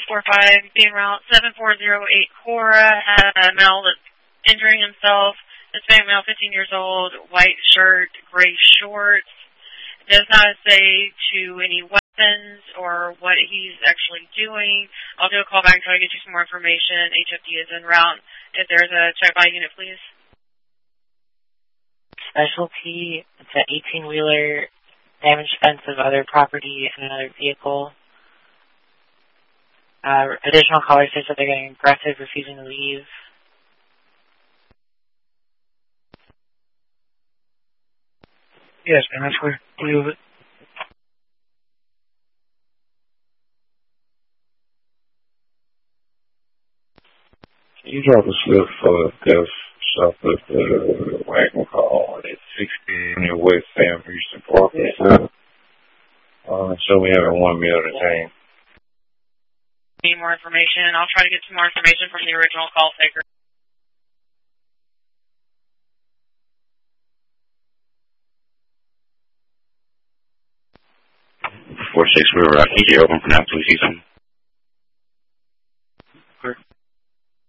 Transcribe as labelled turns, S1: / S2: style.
S1: 245 being route 7408 Cora had a male that's injuring himself. Hispanic male, 15 years old, white shirt, gray shorts. Does not say to any weapons or what he's actually doing. I'll do a call back until I get you some more information. HFD is en route. If there's a check by unit, please.
S2: Specialty, it's an 18-wheeler, damaged fence of other property and another vehicle. Additional callers say that they're getting aggressive, refusing to leave.
S3: Yes, man, that's clear. We'll leave it.
S4: You drop a slip for death south of the wagon call at 60 near West Sam Houston Park. So we have a 1 meal detained.
S1: Need more information. I'll try to get some more information from the original call taker.
S5: 46 River, I think you're open for now, please see something.